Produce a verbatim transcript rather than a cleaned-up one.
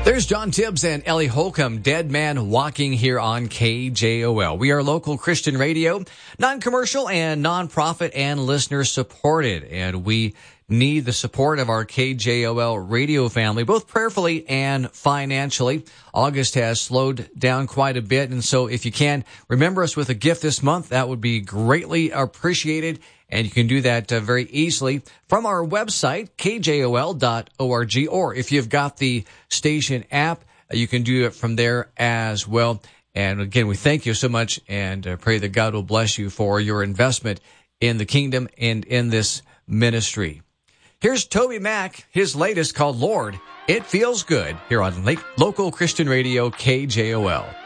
There's John Tibbs and Ellie Holcomb, Dead Man Walking here on K J O L. We are local Christian radio, non-commercial and non-profit and listener supported. And we need the support of our K J O L radio family, both prayerfully and financially. August has slowed down quite a bit. And so if you can, remember us with a gift this month. That would be greatly appreciated. And you can do that uh, very easily from our website, K J O L dot org. Or if you've got the station app, uh, you can do it from there as well. And again, we thank you so much and uh, pray that God will bless you for your investment in the kingdom and in this ministry. Here's Toby Mac, his latest called Lord, It Feels Good, here on Local Christian Radio, K J O L.